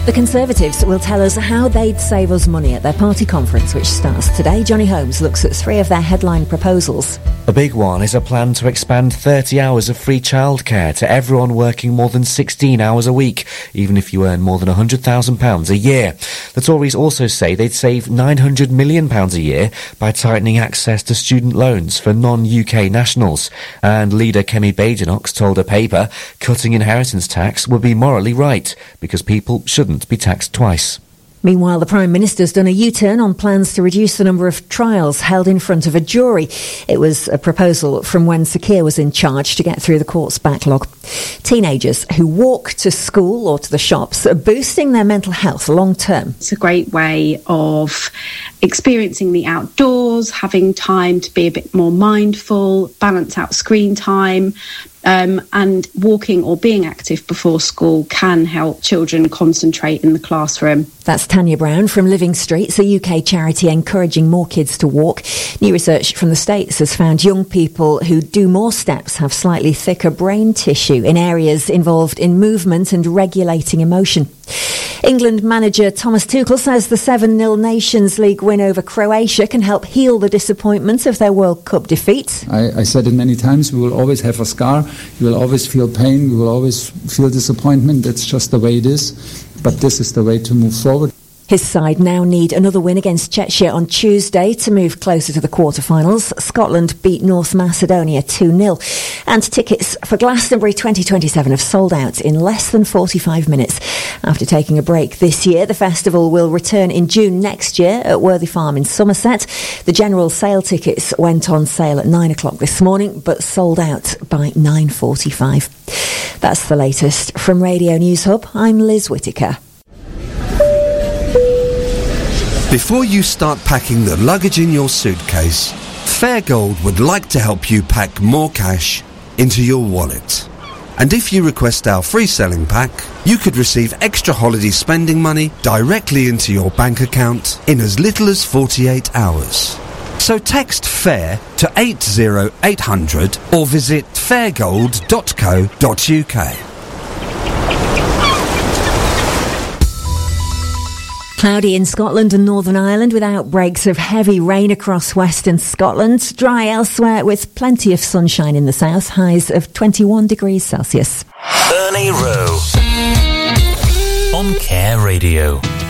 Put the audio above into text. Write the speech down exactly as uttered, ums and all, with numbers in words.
The Conservatives will tell us how they'd save us money at their party conference, which starts today. Johnny Holmes looks at three of their headline proposals. A big one is a plan to expand thirty hours of free childcare to everyone working more than sixteen hours a week, even if you earn more than one hundred thousand pounds a year. The Tories also say they'd save nine hundred million pounds a year by tightening access to student loans for non-U K nationals. And leader Kemi Badenoch told a paper cutting inheritance tax would be morally right, because people shouldn't be taxed twice. Meanwhile, the Prime Minister's done a U-turn on plans to reduce the number of trials held in front of a jury. It was a proposal from when Sir Keir was in charge to get through the court's backlog. Teenagers who walk to school or to the shops are boosting their mental health long term. It's a great way of experiencing the outdoors, having time to be a bit more mindful, balance out screen time. Um, and walking or being active before school can help children concentrate in the classroom. That's Tanya Brown from Living Streets, a U K charity encouraging more kids to walk. New research from the States has found young people who do more steps have slightly thicker brain tissue in areas involved in movement and regulating emotion. England manager Thomas Tuchel says the seven nil Nations League win over Croatia can help heal the disappointment of their World Cup defeat. I, I said it many times, we will always have a scar, you will always feel pain, we will always feel disappointment. That's just the way it is. But this is the way to move forward. His side now need another win against Czechia on Tuesday to move closer to the quarter-finals. Scotland beat North Macedonia two nil. And tickets for Glastonbury twenty twenty-seven have sold out in less than forty-five minutes. After taking a break this year, the festival will return in June next year at Worthy Farm in Somerset. The general sale tickets went on sale at nine o'clock this morning, but sold out by nine forty-five. That's the latest from Radio News Hub. I'm Liz Whittaker. Before you start packing the luggage in your suitcase, Fairgold would like to help you pack more cash into your wallet. And if you request our free selling pack, you could receive extra holiday spending money directly into your bank account in as little as forty-eight hours. So text FAIR to eight zero eight hundred or visit fairgold dot co dot uk. Cloudy in Scotland and Northern Ireland with outbreaks of heavy rain across western Scotland. Dry elsewhere with plenty of sunshine in the south. Highs of twenty-one degrees Celsius. Ernie Rowe on Care Radio.